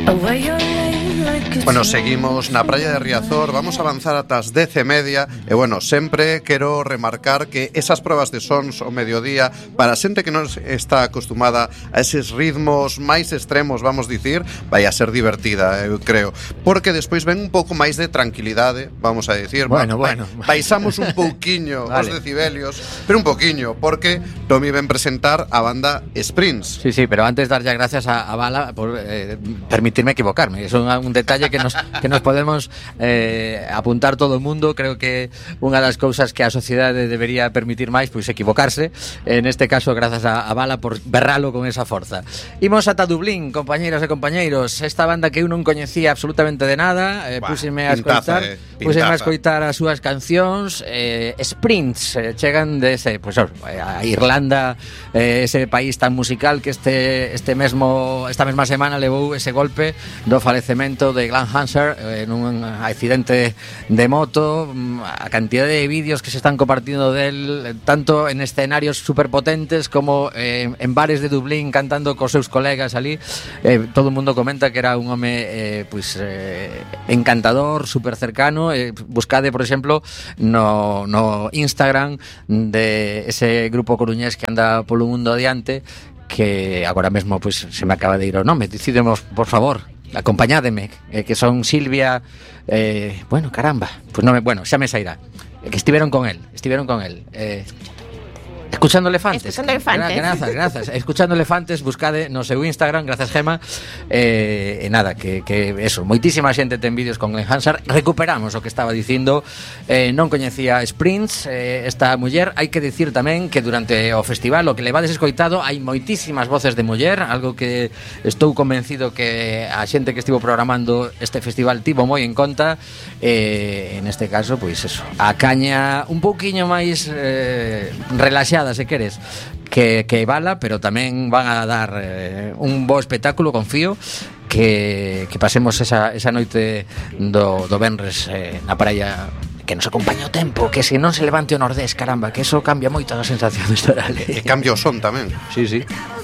Bueno, seguimos na praia de Riazor, vamos a avanzar ata as 10:30 e, bueno, sempre quero remarcar que esas probas de sons ao mediodía, para a xente que non está acostumada a eses ritmos máis extremos, vamos dicir, vai a ser divertida, eu creo, porque despois ven un pouco máis de tranquilidade, vamos a dicir. Bueno. Baixamos un pouquiño vale. Os decibelios, pero un pouquiño, porque Tomi ven presentar a banda Sprints. Sí, pero antes darlle gracias a Bala por permitirme equivocarme. Es un detalle que nos podemos apuntar todo o mundo. Creo que unha das cousas que a sociedade debería permitir máis, pois equivocarse. En este caso, grazas a Bala por berralo con esa forza. Imos ata Dublín, compañeiras e compañeiros. Esta banda que eu non coñecía absolutamente de nada, puseme a escoitar as súas cancións. Sprints chegan esta Irlanda, ese país tan musical que esta mesma semana levou ese golpe do falecemento de Glenn Hansard en un accidente de moto. A cantidad de vídeos que se están compartiendo del, tanto en escenarios superpotentes como en bares de Dublín cantando cos seus colegas ali. Todo o mundo comenta que era un home encantador, super cercano. Buscade, por exemplo, no Instagram de ese grupo coruñés que anda polo mundo adiante, que agora mesmo se me acaba de ir o nome. Decidemos, por favor, acompañádeme, que son Silvia, xa me sairá, que estiveron con él, Escuchando Elefantes. Grazas. Escuchando Elefantes, buscade no seu Instagram, grazas Gema. Nada, que eso, moitísima xente ten vídeos con Glenn Hansard. Recuperamos o que estaba dicindo. Non coñecía Sprints, esta muller. Hai que dicir tamén que durante o festival, o que levades escoitado, hai moitísimas voces de muller, algo que estou convencido que a xente que estivo programando este festival tivo moi en conta. En este caso, pois eso, a caña un pouquiño máis relaxada, se queres, que Bala, pero tamén van a dar un bo espectáculo, confío que pasemos esa noite do venres na praia, que nos acompaña o tempo, que se non se levante o nordés, caramba, que eso cambia moito a sensación estoral. E cambia o son tamén. Sí.